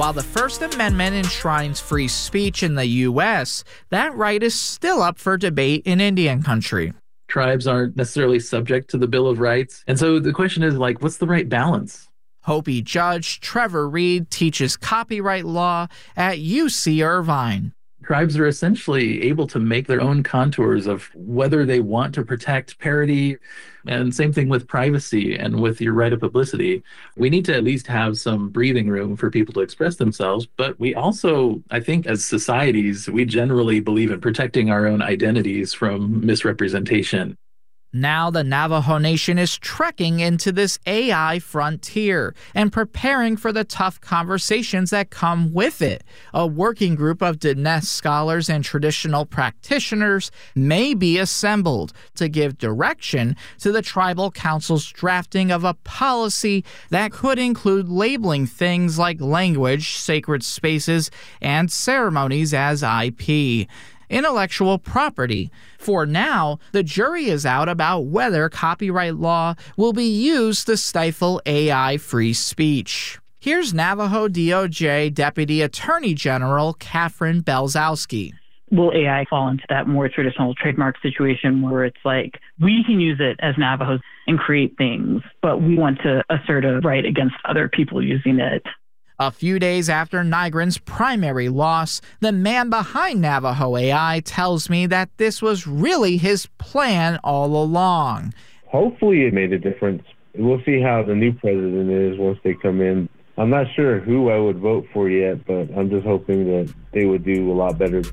While the First Amendment enshrines free speech in the U.S., that right is still up for debate in Indian country. Tribes aren't necessarily subject to the Bill of Rights. And so the question is, what's the right balance? Hopi Judge Trevor Reed teaches copyright law at UC Irvine. Tribes are essentially able to make their own contours of whether they want to protect parody, and same thing with privacy and with your right of publicity. We need to at least have some breathing room for people to express themselves, but we also, I think as societies, we generally believe in protecting our own identities from misrepresentation. Now the Navajo Nation is trekking into this AI frontier and preparing for the tough conversations that come with it. A working group of Diné scholars and traditional practitioners may be assembled to give direction to the Tribal Council's drafting of a policy that could include labeling things like language, sacred spaces, and ceremonies as IP. Intellectual property. For now, the jury is out about whether copyright law will be used to stifle AI free speech. Here's Navajo DOJ Deputy Attorney General Catherine Belzowski. Will AI fall into that more traditional trademark situation where it's like, we can use it as Navajos and create things, but we want to assert a right against other people using it? A few days after Nygren's primary loss, the man behind Navajo AI tells me that this was really his plan all along. Hopefully it made a difference. We'll see how the new president is once they come in. I'm not sure who I would vote for yet, but I'm just hoping that they would do a lot better.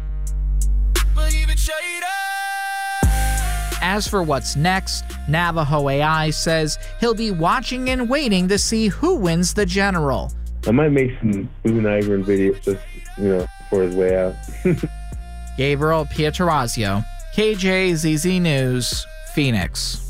As for what's next, Navajo AI says he'll be watching and waiting to see who wins the general. I might make some Boo Nygren videos just, for his way out. Gabriel Pietrorazio, KJZZ News, Phoenix.